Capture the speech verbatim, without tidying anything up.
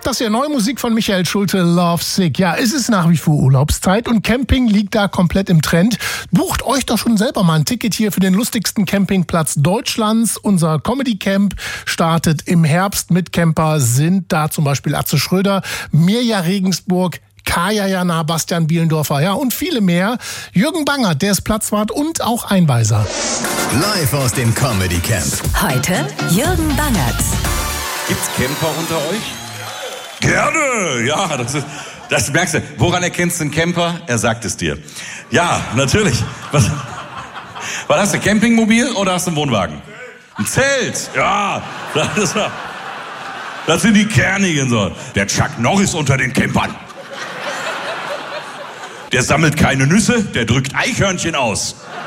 das hier neue Musik von Michael Schulte, Love Sick. Ja, es ist nach wie vor Urlaubszeit und Camping liegt da komplett im Trend. Bucht euch doch schon selber mal ein Ticket hier für den lustigsten Campingplatz Deutschlands. Unser Comedy Camp startet im Herbst. Mit Camper sind da zum Beispiel Atze Schröder, Mirja Regensburg, Kaya Jana, Bastian Bielendorfer, ja, und viele mehr. Jürgen Bangert, der ist Platzwart und auch Einweiser. Live aus dem Comedy Camp. Heute Jürgen Bangert. Gibt's Camper unter euch? Gerne, ja, das, ist, das merkst du. Woran erkennst du einen Camper? Er sagt es dir. Ja, natürlich. Was, was hast du, Campingmobil oder hast du einen Wohnwagen? Ein Zelt, ja. Das, das sind die Kernigen so. Der Chuck Norris unter den Campern. Der sammelt keine Nüsse, der drückt Eichhörnchen aus.